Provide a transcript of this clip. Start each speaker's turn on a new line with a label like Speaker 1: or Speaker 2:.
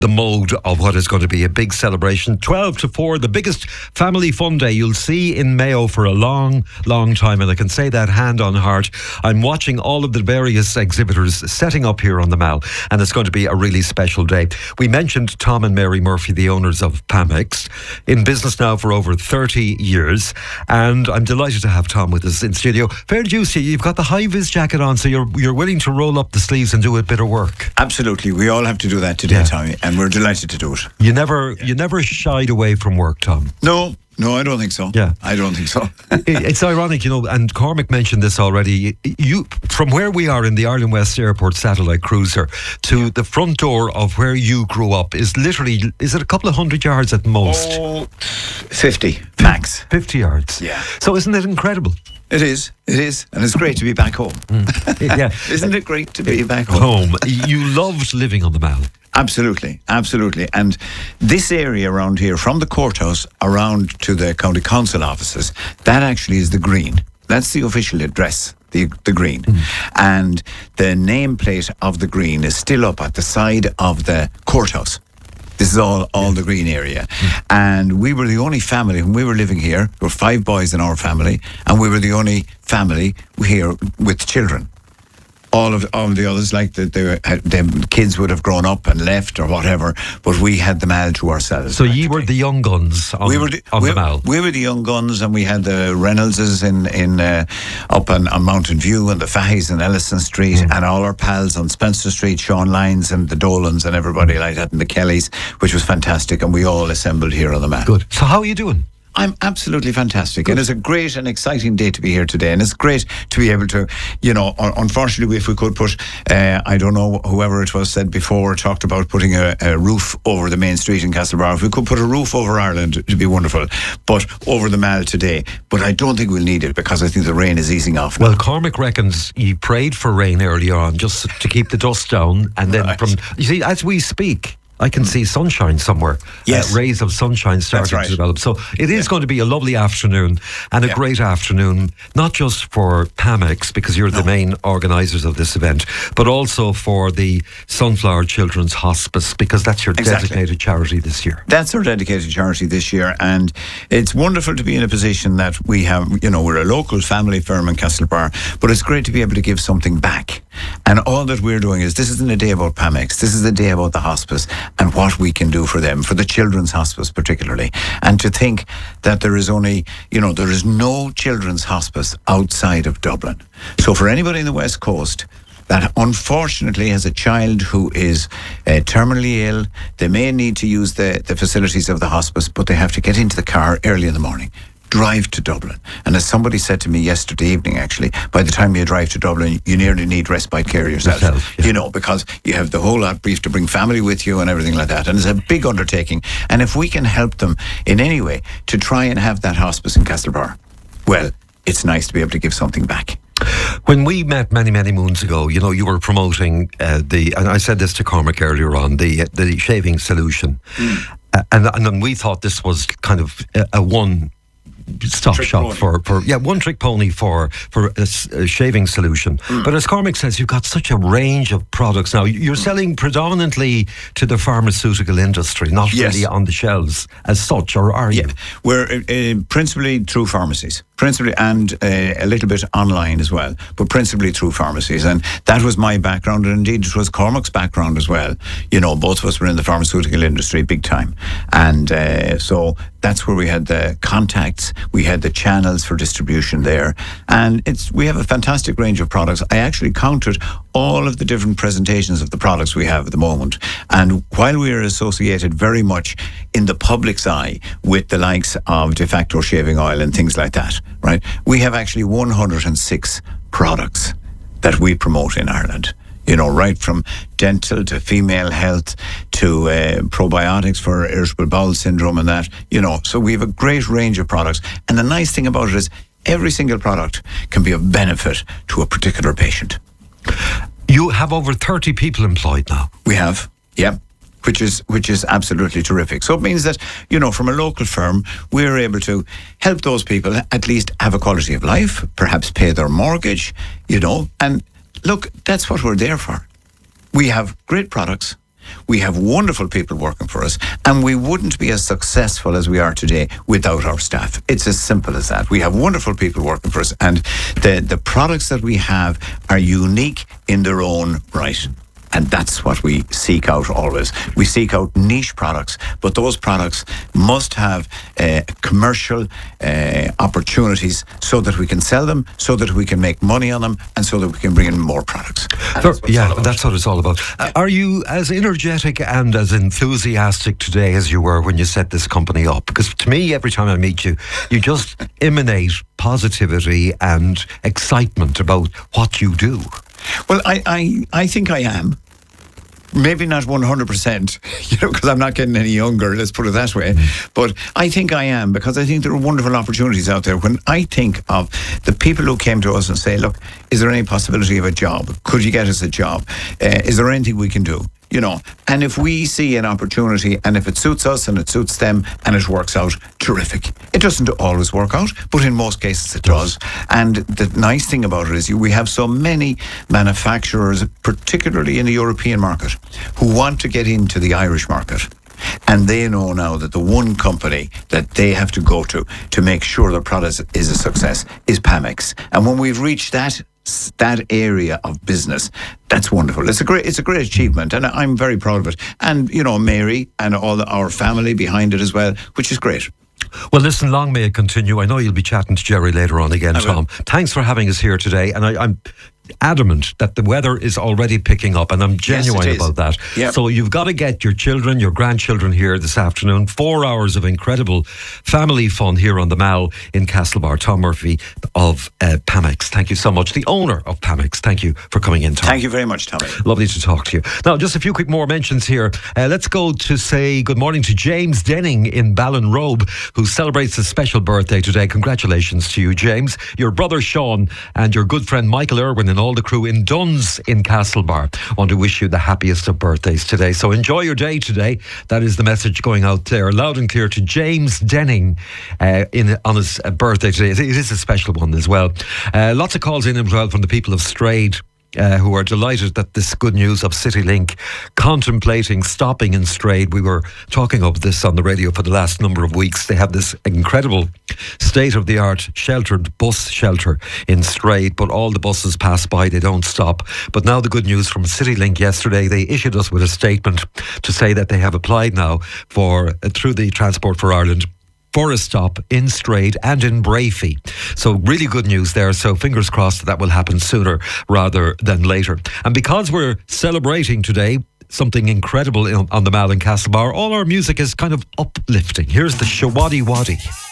Speaker 1: the mode of what is going to be a big celebration. 12 to 4, the biggest family fun day you'll see in Mayo for a long, long time. And I can say that hand on heart. I'm watching all of the various exhibitors setting up here on the Mall, and it's going to be a really special day. We mentioned Tom and Mary Murphy, the owners of Pamex, in business now for over 30 years. And I'm delighted to have Tom with us in studio. Fair dues to you, you've got the high-vis jacket on, so you're willing to roll up the sleeves and do a bit of work.
Speaker 2: Absolutely. We all have to do that today, Tommy, and we're delighted to do it.
Speaker 1: You never shied away from work, Tom.
Speaker 2: No, I don't think so.
Speaker 1: Yeah.
Speaker 2: I don't think so.
Speaker 1: It's ironic, and Cormac mentioned this already. You, from where we are in the Ireland West Airport satellite cruiser to the front door of where you grew up is literally, is it a couple of 100 yards at most?
Speaker 2: 50 max.
Speaker 1: 50 yards.
Speaker 2: Yeah.
Speaker 1: So isn't it incredible?
Speaker 2: It is, and it's great to be back home.
Speaker 1: Yeah.
Speaker 2: Isn't it great to be back home?
Speaker 1: You loved living on the Mall.
Speaker 2: Absolutely. And this area around here, from the courthouse around to the county council offices, that actually is the Green. That's the official address, the Green. And the nameplate of the Green is still up at the side of the courthouse. This is all the Green area. And we were the only family, when we were living here, there were 5 boys in our family, and we were the only family here with children. All of the others, like the kids would have grown up and left or whatever, but we had the Mall to ourselves.
Speaker 1: So you were the young guns on the Mall.
Speaker 2: We were the young guns, and we had the Reynoldses up on Mountain View, and the Fahys in Ellison Street, and all our pals on Spencer Street, Sean Lyons and the Dolans and everybody like that, and the Kellys, which was fantastic, and we all assembled here on the Mall.
Speaker 1: Good. So how are you doing?
Speaker 2: I'm absolutely fantastic. Good. And it's a great and exciting day to be here today. And it's great to be able to, unfortunately, if we could put, I don't know, whoever it was said before, talked about putting a roof over the main street in Castlebar. If we could put a roof over Ireland, it'd be wonderful. But over the Mall today. But I don't think we'll need it, because I think the rain is easing off now.
Speaker 1: Well, Cormac reckons he prayed for rain earlier on just to keep the dust down. And then you see, as we speak, I can see sunshine somewhere.
Speaker 2: Yes.
Speaker 1: Rays of sunshine starting to develop. So it is going to be a lovely afternoon, and a great afternoon, not just for Pamex, because you're the main organisers of this event, but also for the Sunflower Children's Hospice, because that's your dedicated charity this year.
Speaker 2: That's our dedicated charity this year, and it's wonderful to be in a position that we have, we're a local family firm in Castlebar, but it's great to be able to give something back. And all that we're doing is, this isn't a day about Pamex, this is a day about the hospice and what we can do for them, for the Children's Hospice particularly. And to think that there is only, there is no Children's Hospice outside of Dublin. So for anybody in the West Coast that unfortunately has a child who is terminally ill, they may need to use the facilities of the hospice, but they have to get into the car early in the morning, drive to Dublin. And as somebody said to me yesterday evening, actually, by the time you drive to Dublin, you nearly need respite care yourself. Because you have the whole lot, you have to bring family with you and everything like that. And it's a big undertaking. And if we can help them in any way to try and have that hospice in Castlebar, well, it's nice to be able to give something back.
Speaker 1: When we met many, many moons ago, you were promoting and I said this to Cormac earlier on, the shaving solution. And we thought this was kind of a one-stop shop for one-trick pony for a shaving solution. But as Cormac says, you've got such a range of products now. You're selling predominantly to the pharmaceutical industry, not really on the shelves as such, or are you?
Speaker 2: We're principally through pharmacies. Principally, and a little bit online as well, but principally through pharmacies. And that was my background, and indeed it was Cormac's background as well. Both of us were in the pharmaceutical industry big time. And so that's where we had the contacts, we had the channels for distribution there. And we have a fantastic range of products. I actually counted all of the different presentations of the products we have at the moment. And while we are associated very much in the public's eye with the likes of De Facto shaving oil and things like that, right? We have actually 106 products that we promote in Ireland. Right from dental to female health to probiotics for irritable bowel syndrome and that, So we have a great range of products. And the nice thing about it is every single product can be of benefit to a particular patient.
Speaker 1: You have over 30 people employed now.
Speaker 2: We have, which is absolutely terrific. So it means that, from a local firm, we're able to help those people at least have a quality of life, perhaps pay their mortgage, and look, that's what we're there for. We have great products. We have wonderful people working for us, and we wouldn't be as successful as we are today without our staff. It's as simple as that. We have wonderful people working for us, and the products that we have are unique in their own right. And that's what we seek out always. We seek out niche products, but those products must have commercial opportunities so that we can sell them, so that we can make money on them, and so that we can bring in more products.
Speaker 1: That's what it's all about. Are you as energetic and as enthusiastic today as you were when you set this company up? Because to me, every time I meet you, you just emanate positivity and excitement about what you do.
Speaker 2: Well, I think I am. Maybe not 100%, because I'm not getting any younger, let's put it that way. But I think I am, because I think there are wonderful opportunities out there. When I think of the people who came to us and say, look, is there any possibility of a job? Could you get us a job? Is there anything we can do? And if we see an opportunity, and if it suits us and it suits them and it works out, terrific. It doesn't always work out, but in most cases it does. And the nice thing about it is we have so many manufacturers, particularly in the European market, who want to get into the Irish market. And they know now that the one company that they have to go to make sure their product is a success is Pamex. And when we've reached that area of business, that's wonderful. It's a great achievement, and I'm very proud of it. And Mary and all our family behind it as well, which is great.
Speaker 1: Well, listen, long may it continue. I know you'll be chatting to Jerry later on again, Tom. Thanks for having us here today, and I'm adamant that the weather is already picking up, and I'm genuine about that. Yep. So you've got to get your children, your grandchildren here this afternoon. 4 hours of incredible family fun here on the Mall in Castlebar. Tom Murphy of Pamex. Thank you so much. The owner of Pamex. Thank you for coming in, Tom.
Speaker 2: Thank you very much, Tommy.
Speaker 1: Lovely to talk to you. Now, just a few quick more mentions here. Let's go to say good morning to James Denning in Ballinrobe, who celebrates a special birthday today. Congratulations to you, James. Your brother Sean and your good friend Michael Irwin and all the crew in Duns in Castlebar want to wish you the happiest of birthdays today. So enjoy your day today. That is the message going out there loud and clear to James Denning on his birthday today. It is a special one as well. Lots of calls in as well from the people of Strayed, who are delighted that this good news of CityLink contemplating stopping in Strayed. We were talking of this on the radio for the last number of weeks. They have this incredible state-of-the-art sheltered bus shelter in Strayed, but all the buses pass by, they don't stop. But now the good news from CityLink yesterday, they issued us with a statement to say that they have applied now through the Transport for Ireland for a stop in Strayed and in Brafey. So really good news there. So fingers crossed that will happen sooner rather than later. And because we're celebrating today something incredible on the Mall in Castlebar, all our music is kind of uplifting. Here's the Shawaddy Waddy.